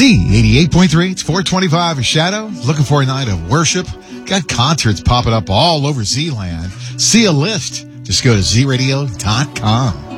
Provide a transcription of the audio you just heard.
Z88.3, it's 425 a shadow. Looking for a night of worship. Got concerts popping up all over Z-Land. See a list. Just go to zradio.com.